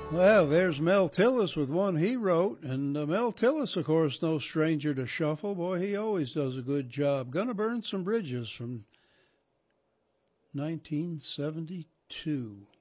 Well, there's Mel Tillis with one he wrote, and Mel Tillis, of course, no stranger to shuffle. Boy, he always does a good job. Gonna Burn Some Bridges from 1972.